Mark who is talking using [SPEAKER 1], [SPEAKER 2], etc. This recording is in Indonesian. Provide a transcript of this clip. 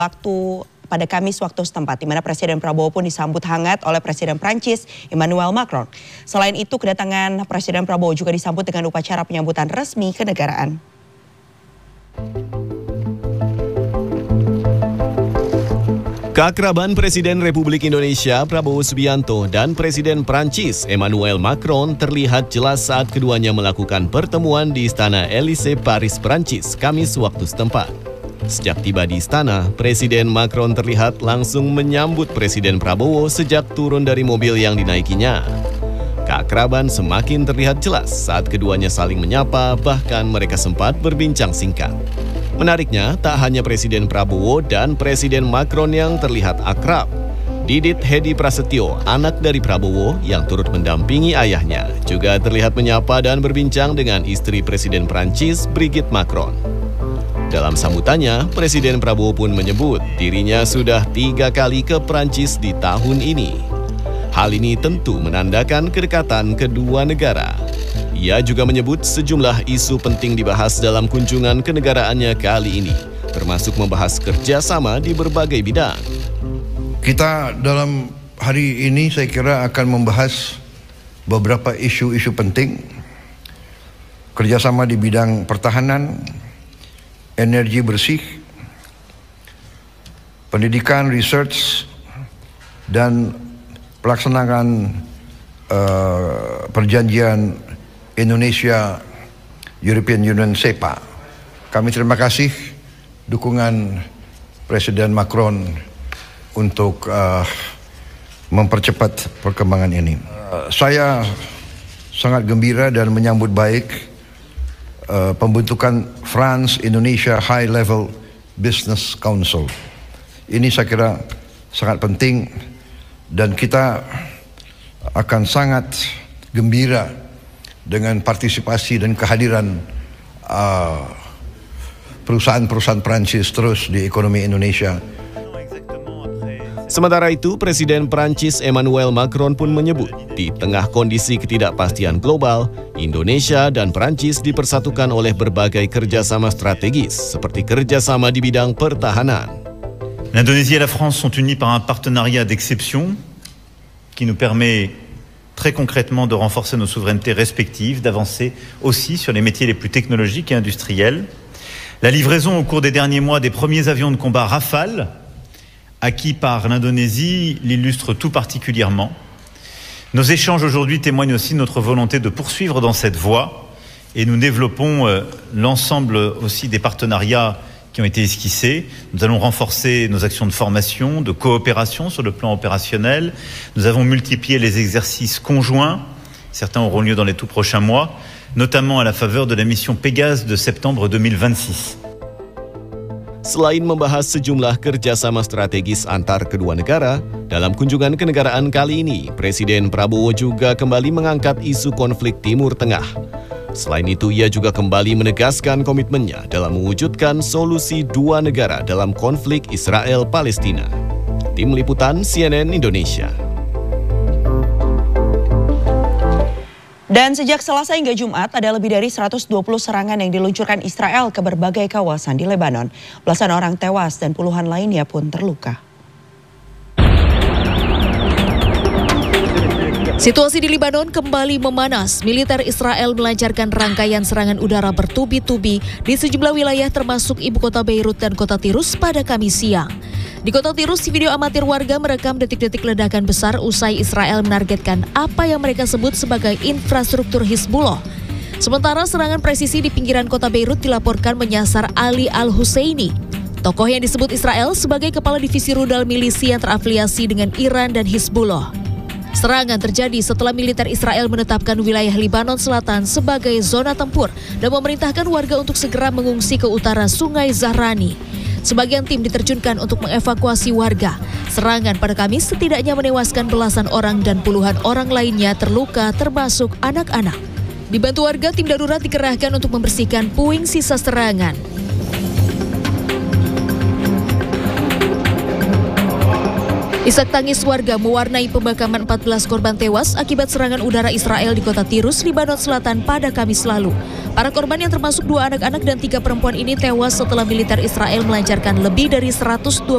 [SPEAKER 1] waktu pada Kamis waktu setempat, di mana Presiden Prabowo pun disambut hangat oleh Presiden Prancis Emmanuel Macron. Selain itu, kedatangan Presiden Prabowo juga disambut dengan upacara penyambutan resmi kenegaraan.
[SPEAKER 2] Keakraban Presiden Republik Indonesia Prabowo Subianto dan Presiden Prancis Emmanuel Macron terlihat jelas saat keduanya melakukan pertemuan di Istana Élysée, Paris, Prancis, Kamis waktu setempat. Sejak tiba di istana, Presiden Macron terlihat langsung menyambut Presiden Prabowo sejak turun dari mobil yang dinaikinya. Keakraban semakin terlihat jelas saat keduanya saling menyapa, bahkan mereka sempat berbincang singkat. Menariknya, tak hanya Presiden Prabowo dan Presiden Macron yang terlihat akrab. Didit Hedi Prasetyo, anak dari Prabowo yang turut mendampingi ayahnya, juga terlihat menyapa dan berbincang dengan istri Presiden Prancis, Brigitte Macron. Dalam sambutannya, Presiden Prabowo pun menyebut dirinya sudah 3 kali ke Prancis di tahun ini. Hal ini tentu menandakan kedekatan kedua negara. Ia juga menyebut sejumlah isu penting dibahas dalam kunjungan kenegaraannya kali ini, termasuk membahas kerjasama di berbagai bidang.
[SPEAKER 3] Kita dalam hari ini saya kira akan membahas beberapa isu-isu penting. Kerjasama di bidang pertahanan, energi bersih, pendidikan, research, dan pelaksanaan perjanjian Indonesia European Union SEPA. Kami terima kasih dukungan Presiden Macron untuk mempercepat perkembangan ini. Saya sangat gembira dan menyambut baik pembentukan France-Indonesia High Level Business Council. Ini saya kira sangat penting dan kita akan sangat gembira dengan partisipasi dan kehadiran perusahaan-perusahaan Prancis terus di ekonomi Indonesia.
[SPEAKER 2] Sementara itu, Presiden Prancis Emmanuel Macron pun menyebut, di tengah kondisi ketidakpastian global, Indonesia dan Prancis dipersatukan oleh berbagai kerjasama strategis, seperti kerjasama di bidang pertahanan.
[SPEAKER 4] L'Indonésie et la France sont unis par un partenariat d'exception qui nous permet très concrètement de renforcer nos souverainetés respectives, d'avancer aussi sur les métiers les plus technologiques et industriels. La livraison au cours des derniers mois des premiers avions de combat Rafale, acquis par l'Indonésie, l'illustre tout particulièrement. Nos échanges aujourd'hui témoignent aussi de notre volonté de poursuivre dans cette voie et nous développons l'ensemble aussi des partenariats qui ont été esquissés. Nous allons renforcer nos actions de formation, de coopération sur le plan opérationnel. Nous avons multiplié les exercices conjoints. Certains auront lieu dans les tout prochains mois, notamment à la faveur de la mission Pégase de septembre 2026.
[SPEAKER 2] Selain membahas sejumlah kerjasama strategis antar kedua negara, dalam kunjungan kenegaraan kali ini, Presiden Prabowo juga kembali mengangkat isu konflik Timur Tengah. Selain itu, ia juga kembali menegaskan komitmennya dalam mewujudkan solusi 2 negara dalam konflik Israel-Palestina. Tim Liputan CNN Indonesia.
[SPEAKER 1] Dan sejak Selasa hingga Jumat, ada lebih dari 120 serangan yang diluncurkan Israel ke berbagai kawasan di Lebanon. Belasan orang tewas dan puluhan lainnya pun terluka.
[SPEAKER 5] Situasi di Lebanon kembali memanas. Militer Israel melancarkan rangkaian serangan udara bertubi-tubi di sejumlah wilayah termasuk ibu kota Beirut dan kota Tirus pada Kamis siang. Di kota Tirus, video amatir warga merekam detik-detik ledakan besar usai Israel menargetkan apa yang mereka sebut sebagai infrastruktur Hizbullah. Sementara serangan presisi di pinggiran kota Beirut dilaporkan menyasar Ali Al-Husseini, tokoh yang disebut Israel sebagai kepala divisi rudal milisi yang terafiliasi dengan Iran dan Hizbullah. Serangan terjadi setelah militer Israel menetapkan wilayah Lebanon Selatan sebagai zona tempur dan memerintahkan warga untuk segera mengungsi ke utara Sungai Zahrani. Sebagian tim diterjunkan untuk mengevakuasi warga. Serangan pada Kamis setidaknya menewaskan belasan orang dan puluhan orang lainnya terluka termasuk anak-anak. Dibantu warga, tim darurat dikerahkan untuk membersihkan puing sisa serangan. Isak tangis warga mewarnai pemakaman 14 korban tewas akibat serangan udara Israel di kota Tirus, Lebanon Selatan pada Kamis lalu. Para korban yang termasuk 2 anak-anak dan 3 perempuan ini tewas setelah militer Israel melancarkan lebih dari 120